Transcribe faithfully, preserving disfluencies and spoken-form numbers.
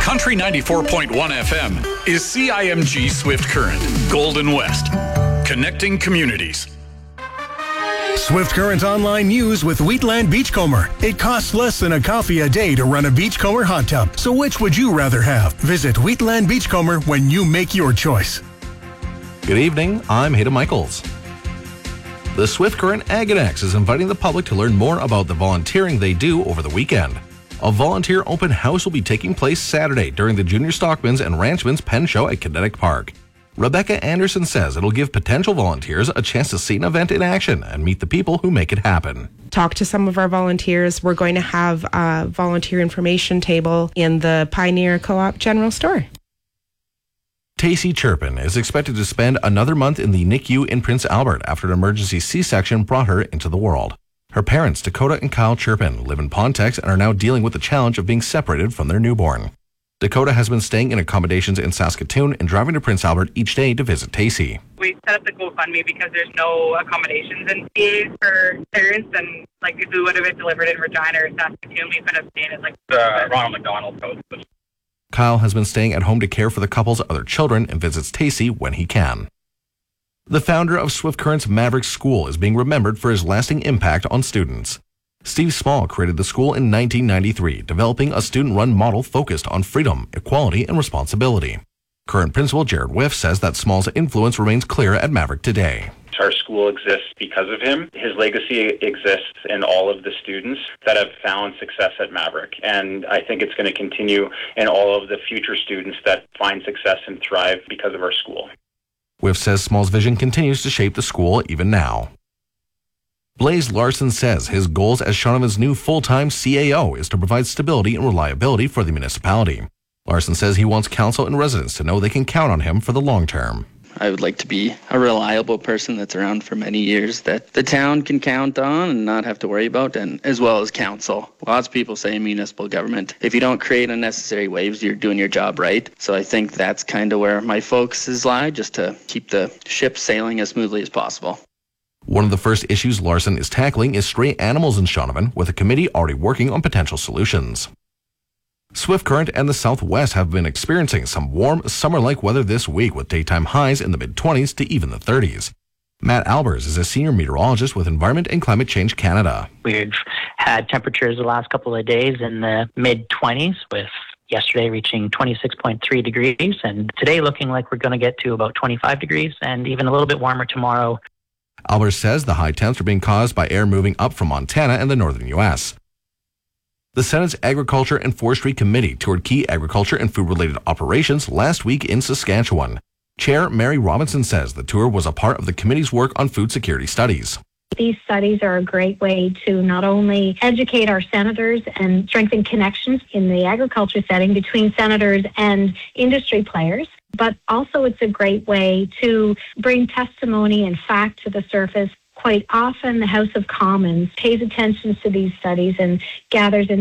Country ninety-four point one F M is C I M G Swift Current, Golden West, connecting communities. Swift Current online news with Wheatland Beachcomber. It costs less than a coffee a day to run a Beachcomber hot tub. So which would you rather have? Visit Wheatland Beachcomber when you make your choice. Good evening, I'm Hayden Michaels. The Swift Current Aganex is inviting the public to learn more about the volunteering they do over the weekend. A volunteer open house will be taking place Saturday during the Junior Stockman's and Ranchman's Pen Show at Kinetic Park. Rebecca Anderson says it'll give potential volunteers a chance to see an event in action and meet the people who make it happen. Talk to some of our volunteers. We're going to have a volunteer information table in the Pioneer Co-op General Store. Tacey Chirpin is expected to spend another month in the N I C U in Prince Albert after an emergency C-section brought her into the world. Her parents, Dakota and Kyle Chirpin, live in Pontex and are now dealing with the challenge of being separated from their newborn. Dakota has been staying in accommodations in Saskatoon and driving to Prince Albert each day to visit Tacey. We set up the GoFundMe because there's no accommodations in P A for parents, and like if we would have been delivered in Regina or Saskatoon, we could have stayed at like the Ronald McDonald Post. Kyle has been staying at home to care for the couple's other children and visits Tacey when he can. The founder of Swift Current's Maverick School is being remembered for his lasting impact on students. Steve Small created the school in nineteen ninety-three, developing a student-run model focused on freedom, equality, and responsibility. Current principal Jared Whiff says that Small's influence remains clear at Maverick today. Our school exists because of him. His legacy exists in all of the students that have found success at Maverick. And I think it's going to continue in all of the future students that find success and thrive because of our school. Whiff says Small's vision continues to shape the school even now. Blaze Larson says his goals as Shaughnavan's new full-time C A O is to provide stability and reliability for the municipality. Larson says he wants council and residents to know they can count on him for the long term. I would like to be a reliable person that's around for many years that the town can count on and not have to worry about, and as well as council. Lots of people say in municipal government, if you don't create unnecessary waves, you're doing your job right. So I think that's kind of where my focus lie, just to keep the ship sailing as smoothly as possible. One of the first issues Larson is tackling is stray animals in Shaunavon, with a committee already working on potential solutions. Swift Current and the Southwest have been experiencing some warm, summer-like weather this week with daytime highs in the mid-twenties to even the thirties. Matt Albers is a senior meteorologist with Environment and Climate Change Canada. We've had temperatures the last couple of days in the mid-twenties, with yesterday reaching twenty-six point three degrees, and today looking like we're going to get to about twenty-five degrees and even a little bit warmer tomorrow. Albers says the high temps are being caused by air moving up from Montana and the northern U S The Senate's Agriculture and Forestry Committee toured key agriculture and food-related operations last week in Saskatchewan. Chair Mary Robinson says the tour was a part of the committee's work on food security studies. These studies are a great way to not only educate our senators and strengthen connections in the agriculture setting between senators and industry players, but also it's a great way to bring testimony and fact to the surface. Quite often, the House of Commons pays attention to these studies and gathers in